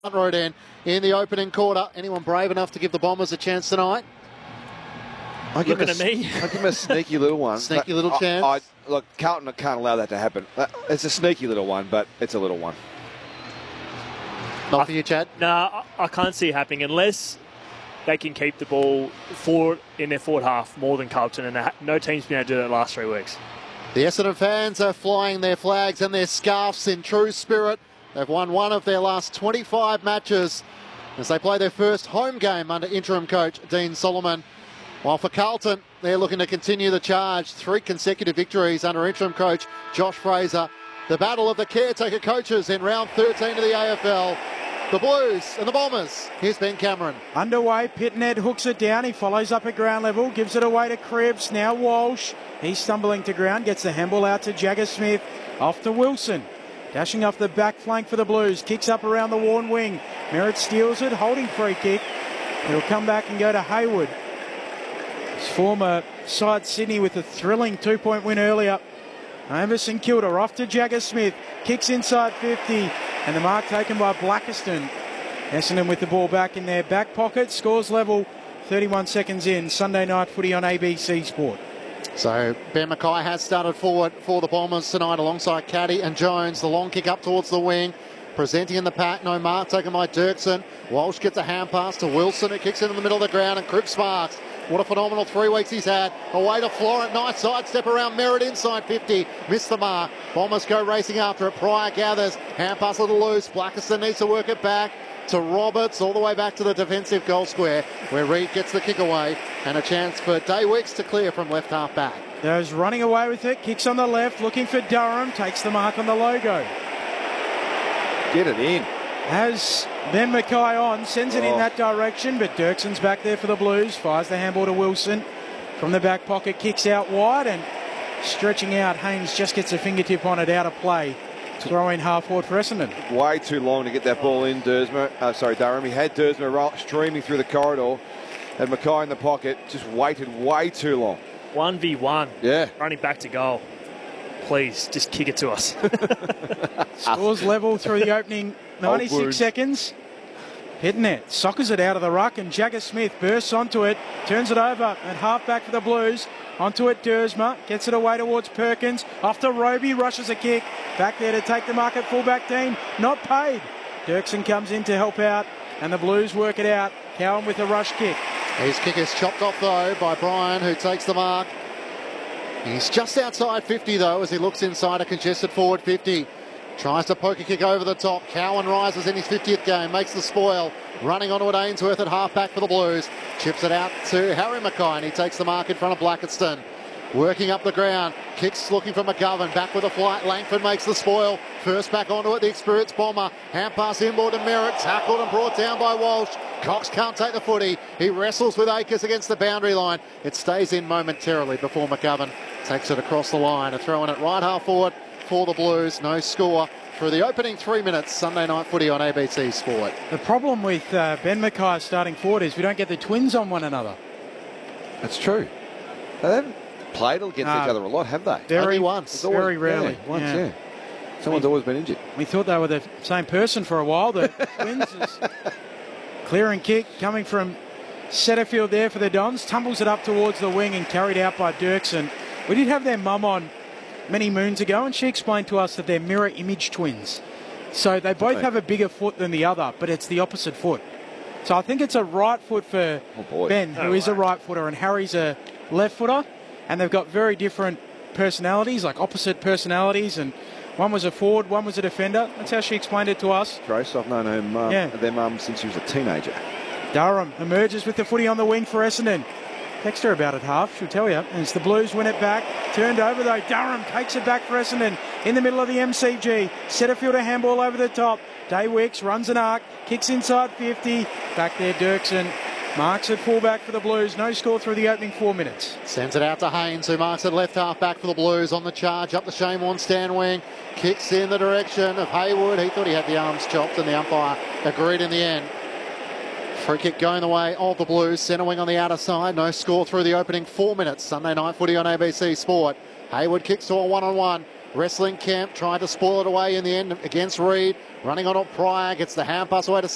Road in the opening quarter. Anyone brave enough to give the Bombers a chance tonight? I give Looking at me. I give him a sneaky little one. Sneaky little chance. Look, Carlton can't allow that to happen. It's a sneaky little one, but it's a little one. Not for you, Chad? Nah, I can't see it happening unless they can keep the ball forward in their forward half more than Carlton, and no team's been able to do that the last 3 weeks. The Essendon fans are flying their flags and their scarves in true spirit. They've won one of their last 25 matches as they play their first home game under interim coach Dean Solomon. While for Carlton, they're looking to continue the charge. 3 consecutive victories under interim coach Josh Fraser. The battle of the caretaker coaches in round 13 of the AFL. The Blues and the Bombers. Here's Ben Cameron. Underway, Pitnet hooks it down. He follows up at ground level, gives it away to Cripps. Now Walsh. He's stumbling to ground, gets the handball out to Jagger Smith. Off to Wilson. Dashing off the back flank for the Blues. Kicks up around the worn wing. Merritt steals it, holding free kick. It'll come back and go to Hayward. His former side Sydney with a thrilling 2-point win earlier. Over St Kilda, off to Jagger Smith. Kicks inside 50. And the mark taken by Blackiston. Essendon with the ball back in their back pocket. Scores level 31 seconds in. Sunday night footy on ABC Sport. So Ben Mackay has started forward for the Bombers tonight alongside Caddy and Jones. The long kick up towards the wing. Presenting in the pack. No mark taken by Dirksen. Walsh gets a hand pass to Wilson, who kicks in the middle of the ground, and Cripps marks. What a phenomenal 3 weeks he's had. Away to Florent. Nice sidestep around Merritt inside 50. Missed the mark. Bombers go racing after it. Pryor gathers. Hand pass a little loose. Blackiston needs to work it back to Roberts. All the way back to the defensive goal square where Reid gets the kick away. And a chance for Daywicks to clear from left half back. There's running away with it. Kicks on the left. Looking for Durham. Takes the mark on the logo. Get it in. Has Ben Mackay on, sends it in that direction, but Dirksen's back there for the Blues. Fires the handball to Wilson. From the back pocket, kicks out wide, and stretching out, Haynes just gets a fingertip on it, out of play. Throw in half forward for Essendon. Way too long to get that ball in, Durham. He had Dursma streaming through the corridor. Had Mackay in the pocket, just waited way too long. 1v1. Yeah. Running back to goal. Please, just kick it to us. Scores level through the opening 96 seconds. Pitnet soccers it out of the ruck, and Jagger Smith bursts onto it, turns it over at half back for the Blues. Onto it, Dursma gets it away towards Perkins. Off to Roby, rushes a kick. Back there to take the mark at fullback team. Not paid. Dirksen comes in to help out, and the Blues work it out. Cowan with a rush kick. His kick is chopped off though by Bryan, who takes the mark. He's just outside 50 though as he looks inside a congested forward 50. Tries to poke a kick over the top. Cowan rises in his 50th game, makes the spoil. Running onto it, Ainsworth at half-back for the Blues. Chips it out to Harry Mackay, and he takes the mark in front of Blackiston. Working up the ground. Kicks looking for McGovern. Back with a flight. Langford makes the spoil. First back onto it, the experienced Bomber. Hand pass inboard to Merritt. Tackled and brought down by Walsh. Cox can't take the footy. He wrestles with Akers against the boundary line. It stays in momentarily before McGovern takes it across the line. A throw in it right half forward for the Blues. No score for the opening 3 minutes. Sunday night footy on ABC Sport. The problem with Ben Mackay starting forward is we don't get the twins on one another. That's true. They haven't played against each other a lot, have they? Only once. Very rarely. Yeah, once, yeah. Someone's always been injured. We thought they were the same person for a while. The twins is clear and kick coming from Setterfield there for the Dons. Tumbles it up towards the wing and carried out by Dirksen. We did have their mum on many moons ago, and she explained to us that they're mirror image twins. So they both have a bigger foot than the other, but it's the opposite foot. So I think it's a right foot for Ben, who is a right footer, and Harry's a left footer. And they've got very different personalities, like opposite personalities, and one was a forward, one was a defender. That's how she explained it to us. Gross, I've known their mum since she was a teenager. Durham emerges with the footy on the wing for Essendon. Text her about it half, she'll tell you. And it's the Blues win it back. Turned over though. Durham takes it back for Essendon in the middle of the MCG. Setterfield a handball over the top. Daywicks runs an arc, kicks inside 50. Back there, Dirksen marks at fullback for the Blues. No score through the opening 4 minutes. Sends it out to Haynes, who marks at left half back for the Blues on the charge. Up the Shane Warne stand wing. Kicks in the direction of Hayward. He thought he had the arms chopped, and the umpire agreed in the end. Free kick going the way of the Blues. Centre wing on the outer side. No score through the opening 4 minutes. Sunday night footy on ABC Sport. Hayward kicks to a one-on-one. Wrestling Kemp tried to spoil it away in the end against Reid. Running on it, Pryor gets the hand pass away to